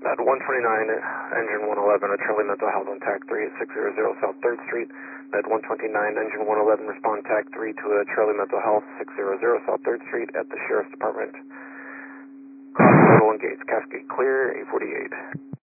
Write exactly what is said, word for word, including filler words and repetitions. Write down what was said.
At one twenty-nine, engine one eleven, at Charlie Mental Health on TAC three at six hundred South third Street. At one twenty-nine, engine one eleven, respond TAC three to uh, Charlie Mental Health, six hundred South third Street at the Sheriff's Department. Cross total engaged, cascade clear, eight forty-eight.